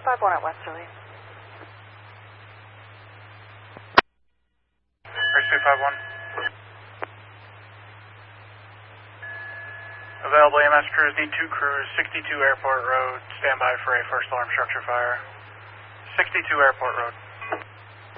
651 at Westerly. Bridge 251. Available EMS crews, need 2 crews, 62 Airport Road, stand by for a first alarm structure fire. 62 Airport Road.